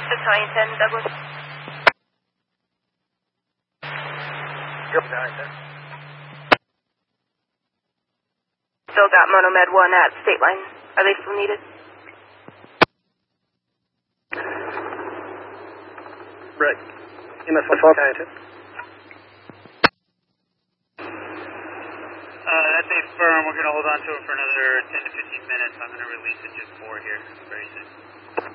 Italian 10, Douglas. Yep, Italian 10. Still got Monomed 1 at State Line. Are they still needed? Right. MS 1 Italian 10. That's a firm. We're going to hold on to it for another 10 to 15 minutes. I'm going to release it just 4 here very soon.